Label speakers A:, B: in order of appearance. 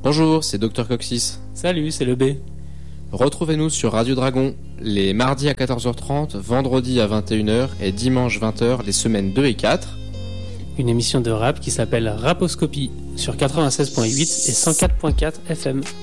A: Bonjour, c'est Dr Coxis.
B: Salut, c'est le B.
A: Retrouvez-nous sur Radio Dragon les mardis à 14h30, vendredi à 21h et dimanche 20h les semaines 2 et 4.
B: Une émission de rap qui s'appelle Raposcopie sur 96.8 et 104.4 FM.